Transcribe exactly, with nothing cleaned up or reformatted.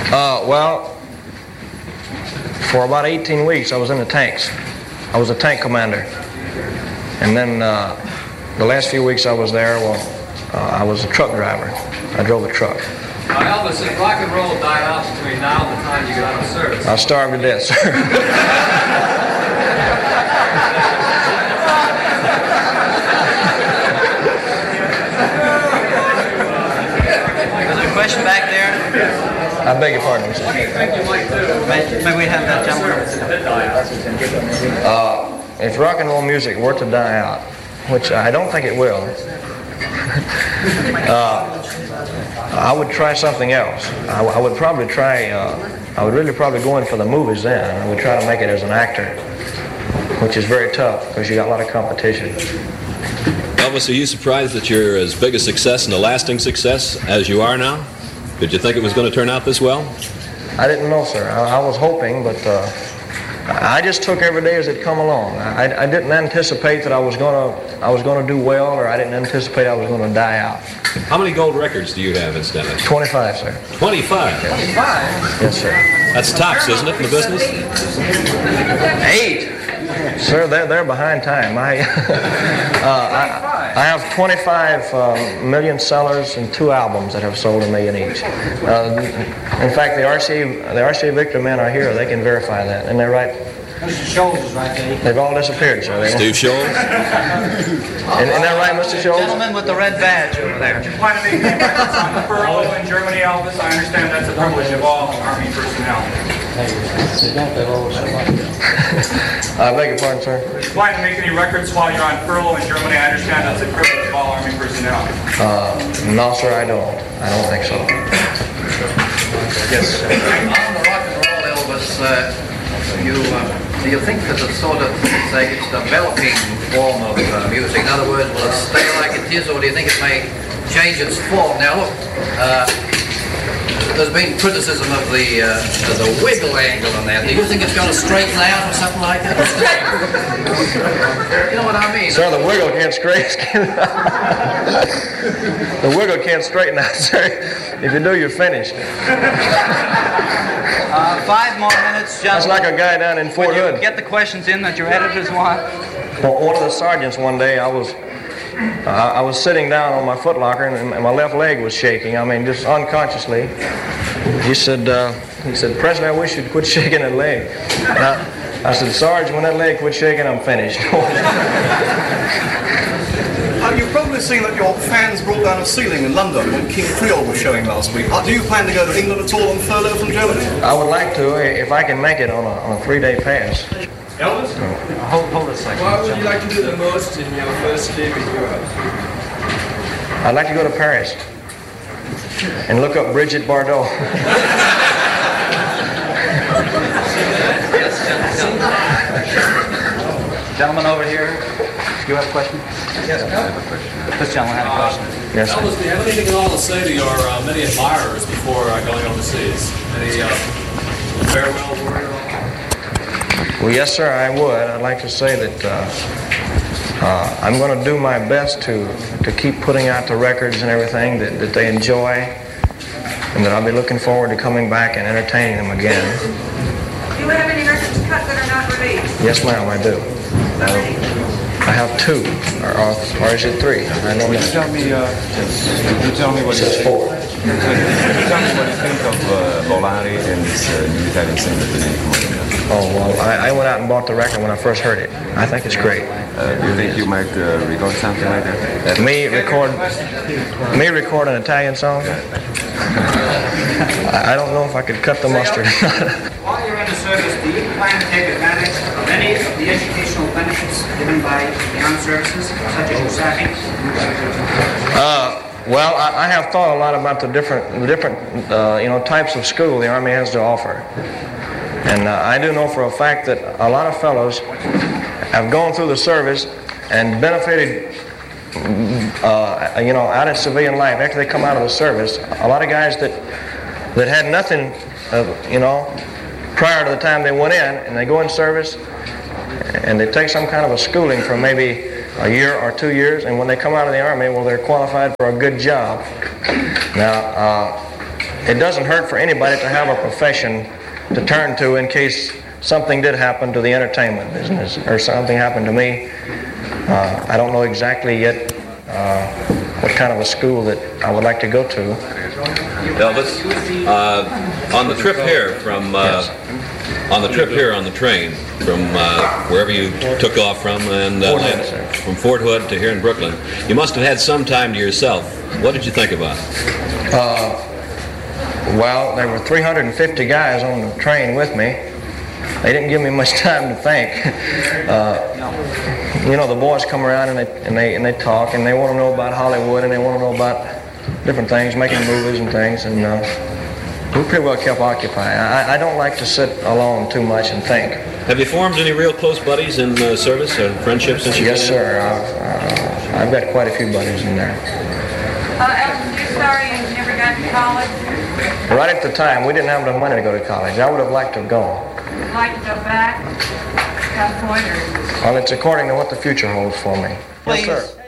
Uh, well, for about eighteen weeks, I was in the tanks. I was a tank commander. And then uh, the last few weeks I was there, well, uh, I was a truck driver. I drove a truck. Now, Elvis, if rock and roll died out between now and the time you get out of service, I'll starve to death, sir. Is there a question back there? I beg your pardon, sir. what do you think you might do? May, may we have that gentleman? Uh, if rock and roll music were to die out, which I don't think it will, uh, I would try something else. I, I would probably try, uh, I would really probably go in for the movies then. I would try to make it as an actor, which is very tough because you got a lot of competition. Elvis, are you surprised that you're as big a success and a lasting success as you are now? Did you think it was going to turn out this well? I didn't know, sir. I, I was hoping, but uh, I just took every day as it come along. I, I didn't anticipate that I was gonna I was gonna do well, or I didn't anticipate I was gonna die out. How many gold records do you have, incidentally? twenty-five, sir. twenty-five? twenty-five? Yes, sir. That's tops, isn't it, in the business? Eight. Sir, they're, they're behind time. I, uh, I, I have twenty-five uh, million sellers and two albums that have sold a million each. Uh, in fact, the R C A, the R C A Victor men are here. They can verify that. And they're right. Mister Scholes is right there. They've all disappeared, sir. They Steve Scholes? Isn't that right, Mister Scholes? Gentleman with the red badge over there. You plan to make any records on furlough in Germany, Elvis? I understand that's a privilege of all Army personnel. I beg your pardon, sir? You plan to make any records while you're on furlough in Germany? I understand that's a privilege of all Army personnel. Uh, no, sir, I don't. I don't think so. Yes, sir. On the rock and roll, Elvis, uh, you, uh, do you think that it's sort of, say, it's a developing form of uh, music? In other words, will it stay like it is, or do you think it may change its form? Now, look, uh, there's been criticism of the uh, of the wiggle angle on that. Do you think it's going to straighten out or something like that? You know what I mean? Sir, the wiggle can't straighten. The wiggle can't straighten out, sir. If you do, you're finished. Uh, five more minutes, That's gentlemen. like a guy down in Fort Would you Hood. get the questions in that your editors want? Well, one of the sergeants one day, I was uh, I was sitting down on my footlocker and, and my left leg was shaking. I mean, just unconsciously. He said, uh, he said, Presley, I wish you'd quit shaking that leg. And I, I said, Sarge, when that leg quit shaking, I'm finished. Uh, you've probably seen that your fans brought down a ceiling in London when King Creole was showing last week. Uh, do you plan to go to England at all on furlough from Germany? I would like to, if I can make it on a, on a three-day pass. Elvis? Hold, hold a second. What would you like to do the most in your first trip in Europe? I'd like to go to Paris and look up Brigitte Bardot. Gentleman over here, do you have a question? Yes, I have a question. This gentleman had a question. Yes, sir. Elvis, do you have anything at all to say to your uh, many admirers before uh, going overseas? Any uh, farewell word at all? Well, yes, sir, I would. I'd like to say that uh, uh, I'm going to do my best to, to keep putting out the records and everything that, that they enjoy, and that I'll be looking forward to coming back and entertaining them again. Do you have any records cut that are not released? Yes, ma'am, I do. How many? I have two, or, or, or is it three? I don't know. Tell me, uh, could you tell me what It you says think? four. Could you tell me what you think of uh, Volare and this uh, new Italian singer Domenico Modena? Oh, well, I, I went out and bought the record when I first heard it. I think it's great. Uh, do you think you might uh, record something like that? Me record, me record an Italian song? I, I don't know if I could cut the mustard. While you're in the service, do you plan to take advantage of any of the educational benefits given by the armed services, such as U S A C? Uh, well, I, I have thought a lot about the different, the different, uh, you know, types of school the Army has to offer, and uh, I do know for a fact that a lot of fellows have gone through the service and benefited, uh, you know, out of civilian life after they come out of the service. A lot of guys that that had nothing, uh, you know, prior to the time they went in, and they go in service, and they take some kind of a schooling for maybe a year or two years, and when they come out of the Army, well, they're qualified for a good job. Now, uh, it doesn't hurt for anybody to have a profession to turn to in case something did happen to the entertainment business or something happened to me. Uh, I don't know exactly yet uh, what kind of a school that I would like to go to. Elvis, uh, on the trip here from uh, Yes. on the trip here on the train from uh, wherever you took off from and uh, Fort Hood, landed- sir. from Fort Hood to here in Brooklyn, you must have had some time to yourself. What did you think about it? Uh, well, there were three hundred fifty guys on the train with me. They didn't give me much time to think. Uh, you know, the boys come around and they, and they and they talk and they want to know about Hollywood and they want to know about different things, making movies and things, and uh, we pretty well kept occupied. I, I don't like to sit alone too much and think. Have you formed any real close buddies in uh, service or friendships since you've Yes, been in? sir. I've, uh, I've got quite a few buddies in there. Uh, Elton, you're sorry you never got to college? Right at the time, we didn't have enough money to go to college. I would have liked to have gone. Would you like to go back? Some point or? Well, it's according to what the future holds for me. Please. Yes, sir.